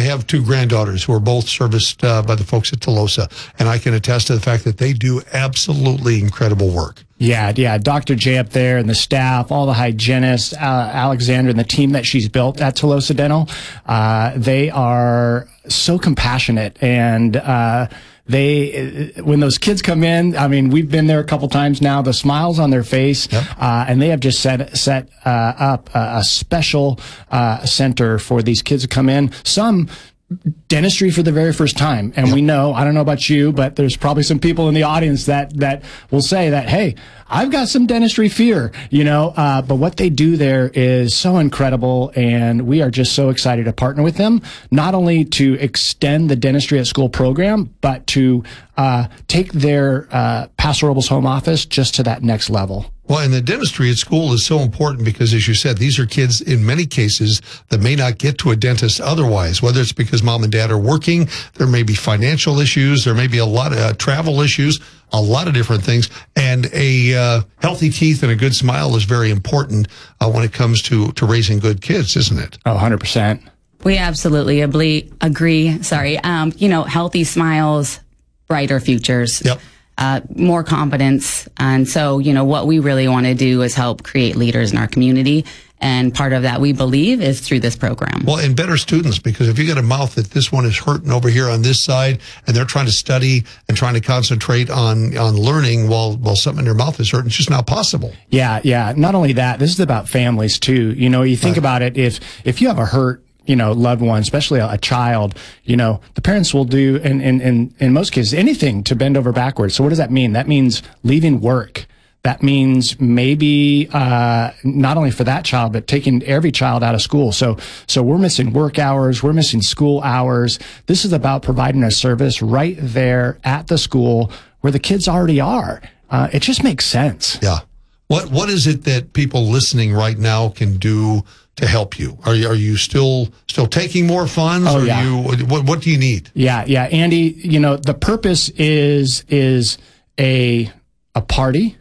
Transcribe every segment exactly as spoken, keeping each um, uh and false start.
I have two granddaughters who are both serviced uh, by the folks at Telosa, and I can attest to the fact that they do absolutely incredible work. Yeah, yeah. Doctor J up there and the staff, all the hygienists, uh, Alexandra and the team that she's built at Telosa Dental, uh, they are so compassionate and, uh, They, when those kids come in, I mean, we've been there a couple times now, the smiles on their face, yep. uh, and they have just set, set, uh, up a, a special, uh, center for these kids to come in. Some, dentistry for the very first time. And yep. we know, I don't know about you, but there's probably some people in the audience that, that will say that, hey, I've got some dentistry fear, you know, uh, but what they do there is so incredible. And we are just so excited to partner with them, not only to extend the dentistry at school program, but to, uh, take their, uh, Paso Robles home office just to that next level. Well, and the dentistry at school is so important because, as you said, these are kids in many cases that may not get to a dentist otherwise, whether it's because mom and dad are working, there may be financial issues, there may be a lot of uh, travel issues, a lot of different things. And a uh, healthy teeth and a good smile is very important uh, when it comes to, to raising good kids, isn't it? Oh, one hundred percent. We absolutely agree. Sorry. Um, you know, healthy smiles, brighter futures. Yep. Uh, more confidence. And so, you know, what we really want to do is help create leaders in our community. And part of that, we believe, is through this program. Well, and better students, because if you got a mouth that this one is hurting over here on this side, and they're trying to study and trying to concentrate on, on learning while, while something in their mouth is hurting, it's just not possible. Yeah, yeah. Not only that, this is about families too. You know, you think right. about it, if, if you have a hurt, you know, loved one, especially a, a child, you know, the parents will do, in, in, in, in most cases, anything to bend over backwards. So what does that mean? That means leaving work. That means maybe, uh, not only for that child, but taking every child out of school. So, so we're missing work hours. We're missing school hours. This is about providing a service right there at the school where the kids already are. Uh, it just makes sense. Yeah. What, what is it that people listening right now can do to help you? Are you, are you still, still taking more funds? Oh, or yeah. you, what, what do you need? Yeah. Yeah. Andy, you know, the purpose is, is a, a party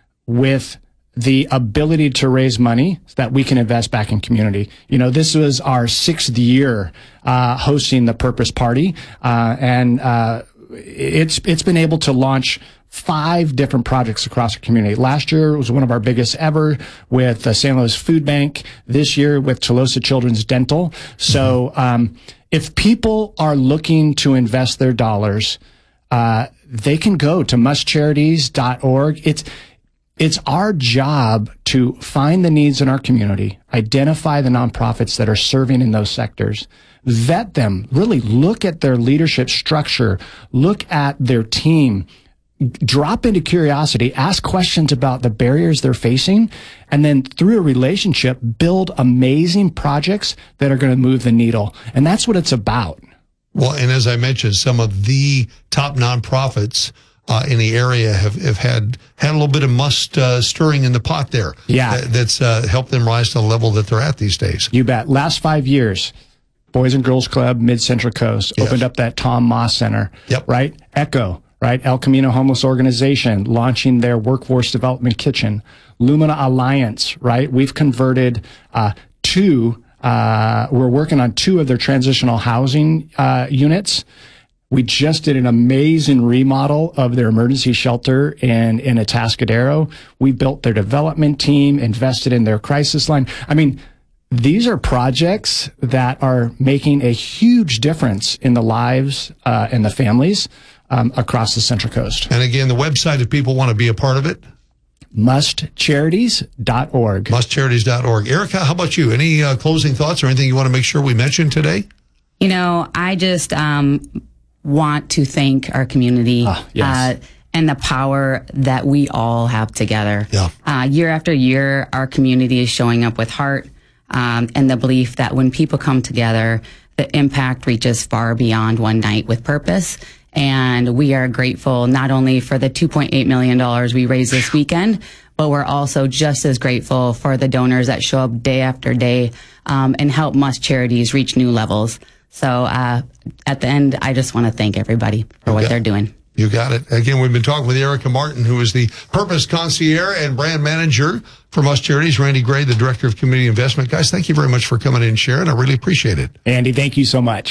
with the ability to raise money so that we can invest back in community. You know, this was our sixth year, uh, hosting the Purpose Party. Uh, and, uh, it's, it's been able to launch five different projects across the community. Last year was one of our biggest ever with the San Luis Food Bank. This year with Telosa Children's Dental. So, um, if people are looking to invest their dollars, uh, they can go to must charities dot org. It's, It's our job to find the needs in our community, identify the nonprofits that are serving in those sectors, vet them, really look at their leadership structure, look at their team, drop into curiosity, ask questions about the barriers they're facing, and then through a relationship, build amazing projects that are going to move the needle. And that's what it's about. Well, and as I mentioned, some of the top nonprofits Uh, in the area have, have had had a little bit of must uh, stirring in the pot there. Yeah. That, that's uh, helped them rise to the level that they're at these days. You bet. Last five years, Boys and Girls Club, Mid-Central Coast, yes. opened up that Tom Moss Center. Yep. Right? Echo, right? El Camino Homeless Organization, launching their Workforce Development Kitchen. Lumina Alliance, right? We've converted uh, two, uh, we're working on two of their transitional housing uh, units. We just did an amazing remodel of their emergency shelter in, in Atascadero. We built their development team, invested in their crisis line. I mean, these are projects that are making a huge difference in the lives uh, and the families um, across the Central Coast. And again, the website, if people want to be a part of it? must charities dot org. must charities dot org. Erica, how about you? Any uh, closing thoughts or anything you want to make sure we mention today? You know, I just... Um, want to thank our community ah, yes. uh, and the power that we all have together. Yeah. Uh, year after year, our community is showing up with heart um, and the belief that when people come together, the impact reaches far beyond one night with purpose. And we are grateful not only for the two point eight million dollars we raised this weekend, but we're also just as grateful for the donors that show up day after day um, and help Must Charities reach new levels. So uh, at the end, I just want to thank everybody for what they're doing. You got it. Again, we've been talking with Erica Martin, who is the Purpose Concierge and Brand Manager for Must Charities. Randy Gray, the Director of Community Investment. Guys, thank you very much for coming in and sharing. I really appreciate it. Andy, thank you so much.